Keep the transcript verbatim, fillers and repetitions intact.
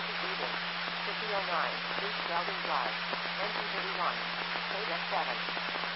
Traffic reading. fifty oh nine, East Sheldon Drive. N T thirty-one. Code S seven.